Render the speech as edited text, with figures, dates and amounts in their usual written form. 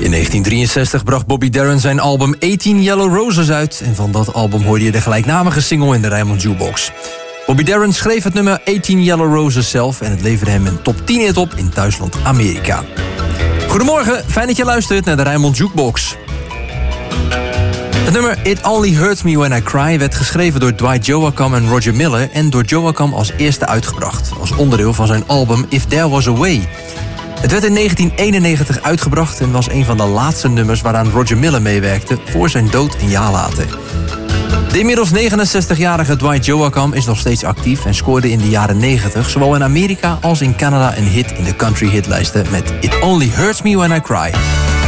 In 1963 bracht Bobby Darin zijn album 18 Yellow Roses uit. En van dat album hoorde je de gelijknamige single in de Rijnmond Jukebox. Bobby Darin schreef het nummer 18 Yellow Roses zelf en het leverde hem een top 10 hit op in thuisland Amerika. Goedemorgen, fijn dat je luistert naar de Rijnmond Jukebox. Het nummer It Only Hurts Me When I Cry werd geschreven door Dwight Joachim en Roger Miller en door Joachim als eerste uitgebracht, als onderdeel van zijn album If There Was A Way. Het werd in 1991 uitgebracht en was een van de laatste nummers waaraan Roger Miller meewerkte voor zijn dood een jaar later. De inmiddels 69-jarige Dwight Joachim is nog steeds actief en scoorde in de jaren 90 zowel in Amerika als in Canada een hit in de country hitlijsten met It Only Hurts Me When I Cry.